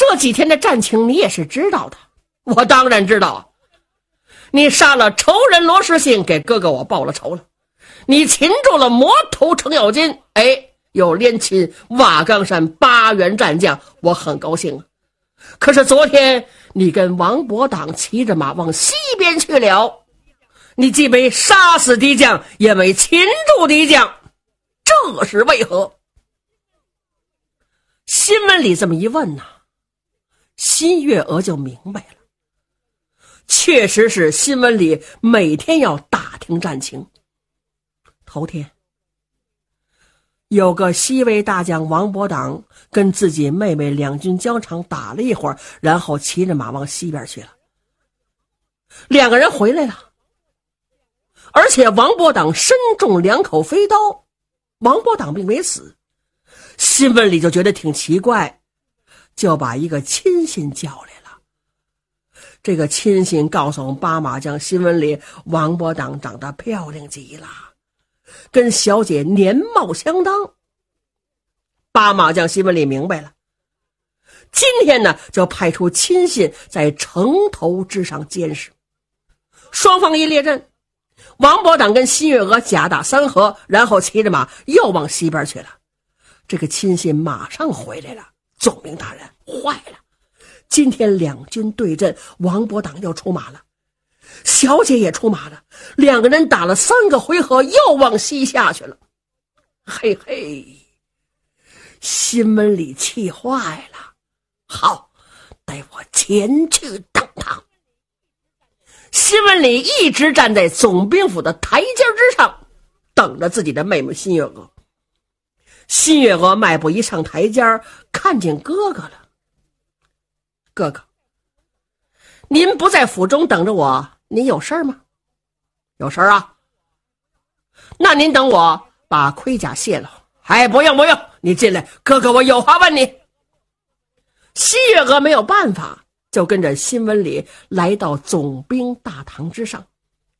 这几天的战情你也是知道的。我当然知道，你杀了仇人罗士信，给哥哥我报了仇了。你擒住了魔头程咬金，又连擒瓦岗山8员战将，我很高兴啊。可是昨天你跟王伯党骑着马往西边去了，你既没杀死敌将，也没擒住敌将，这是为何？新闻里这么一问呢，新月娥就明白了。确实是新闻里每天要打听战情。头天有个西魏大将王伯党跟自己妹妹两军交场打了一会儿，然后骑着马往西边去了。2个人回来了，而且王伯党身中2口飞刀，王伯党并没死。新闻里就觉得挺奇怪，就把一个亲信叫来了。这个亲信告诉我们八马将，新闻里王伯党长得漂亮极了，跟小姐年貌相当。八马将新闻里明白了，今天呢就派出亲信在城头之上监视。双方一列阵，王伯党跟新月娥假打3合，然后骑着马又往西边去了。这个亲信马上回来了，总兵大人，坏了，今天2军对阵，王伯党又出马了，小姐也出马了，2个人打了3个回合，又往西下去了。嘿嘿，新闻里气坏了，好，待我前去等他。新闻里一直站在总兵府的台阶之上，等着自己的妹妹新月娥。新月娥迈步一上台阶，看见哥哥了。哥哥，您不在府中等着我，您有事吗？有事啊？那您等我把盔甲卸了。不用，你进来，哥哥我有话问你。新月娥没有办法，就跟着新闻里来到总兵大堂之上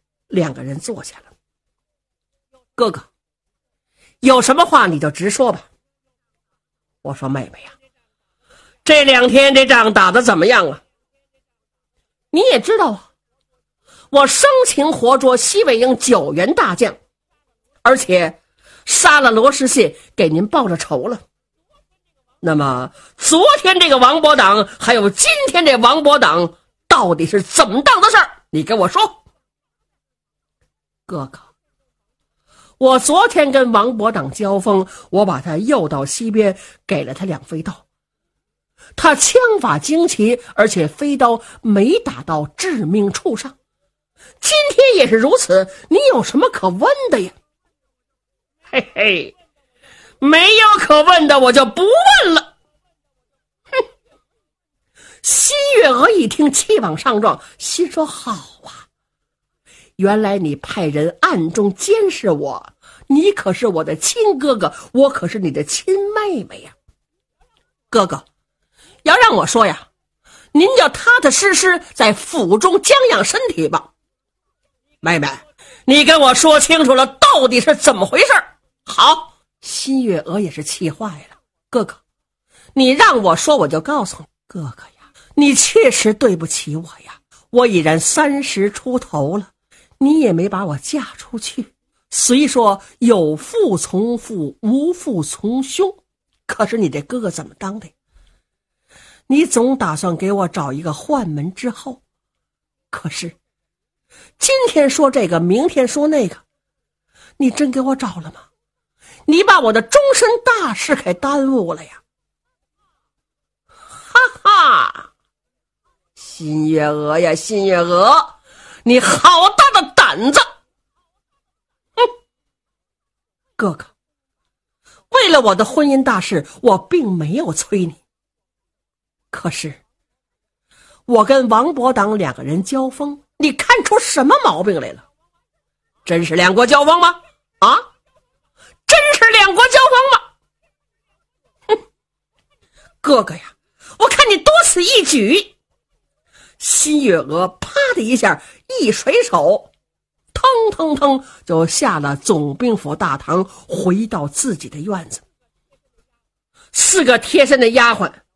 ，2个人坐下了。哥哥，有什么话你就直说吧。我说妹妹呀，这2天这仗打得怎么样啊？你也知道啊，我生擒活捉西魏营9员大将，而且杀了罗士信，给您报了仇了。那么昨天这个王伯党还有今天这王伯党到底是怎么当的事儿？你跟我说。哥哥，我昨天跟王伯党交锋，我把他诱到西边，给了他2飞刀。他枪法精奇，而且飞刀没打到致命处上。今天也是如此，你有什么可问的呀？嘿嘿，没有可问的，我就不问了。哼！新月娥一听，气往上撞，心说好啊，原来你派人暗中监视我，你可是我的亲哥哥，我可是你的亲妹妹呀。哥哥，要让我说呀，您就踏踏实实在府中将养身体吧。妹妹，你跟我说清楚了，到底是怎么回事？好，新月娥也是气坏了。哥哥，你让我说我就告诉你。哥哥呀，你确实对不起我呀，我已然30出头了，你也没把我嫁出去。虽说有父从父，无父从兄，可是你这哥哥怎么当的？你总打算给我找一个换门之后，可是今天说这个，明天说那个，你真给我找了吗？你把我的终身大事给耽误了呀！哈哈，新月娥呀，新月娥，你好大的胆子！哼，哥哥，为了我的婚姻大事，我并没有催你。可是我跟王伯党2个人交锋，你看出什么毛病来了？真是2国交锋吗？啊，真是2国交锋吗？哼，哥哥呀，我看你多此一举。新月娥啪的一下一甩手，腾腾腾就下了总兵府大堂，回到自己的院子。4个贴身的丫鬟